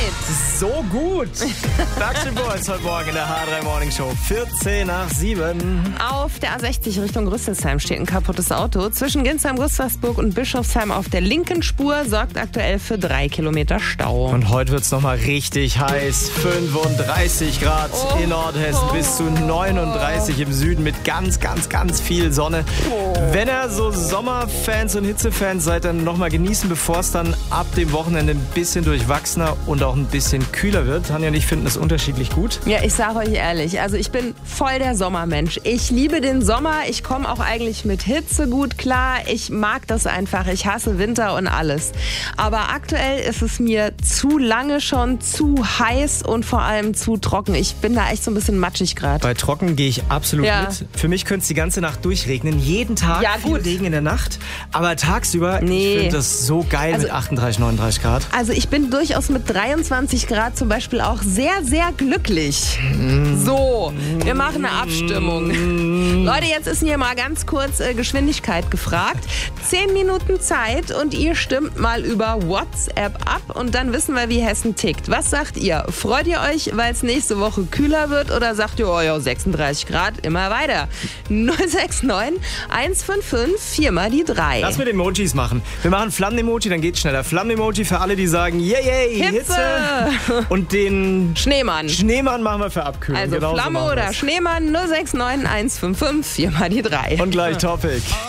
So gut. Backstreet Boys heute Morgen in der H3 Morning Show. 7:14. Auf der A60 Richtung Rüsselsheim steht ein kaputtes Auto. Zwischen Ginsheim, Gustavsburg und Bischofsheim auf der linken Spur sorgt aktuell für 3 Kilometer Stau. Und heute wird es nochmal richtig heiß. 35 Grad in Nordhessen, bis zu 39 im Süden mit ganz viel Sonne. Wenn ihr so Sommerfans und Hitzefans seid, dann nochmal genießen, bevor es dann ab dem Wochenende ein bisschen durchwachsener und auch ein bisschen kühler wird. Tanja und ich finden es unterschiedlich gut. Ja, ich sage euch ehrlich, also ich bin voll der Sommermensch. Ich liebe den Sommer, ich komme auch eigentlich mit Hitze gut klar. Ich mag das einfach, ich hasse Winter und alles. Aber aktuell ist es mir zu lange schon zu heiß und vor allem zu trocken. Ich bin da echt so ein bisschen matschig gerade. Bei trocken gehe ich absolut mit. Für mich könnte es die ganze Nacht durchregnen. Jeden Tag viel Regen in der Nacht. Aber tagsüber, ich finde das so geil mit 38, 39 Grad. Also ich bin durchaus mit 23 Grad zum Beispiel auch sehr, sehr glücklich. So, wir machen eine Abstimmung. Leute, jetzt ist hier mal ganz kurz Geschwindigkeit gefragt. 10 Minuten Zeit und ihr stimmt mal über WhatsApp ab und dann wissen wir, wie Hessen tickt. Was sagt ihr? Freut ihr euch, weil es nächste Woche kühler wird oder sagt ihr, oh ja, 36 Grad, immer weiter? 069 155 4 mal die 3. Lass mit Emojis machen. Wir machen Flammen-Emoji, dann geht's schneller. Flammen-Emoji für alle, die sagen, yay, Hitze. Und den Schneemann machen wir für Abkühlung. Also Flamme oder Schneemann 069 155 4 mal die 3. Und gleich Topic.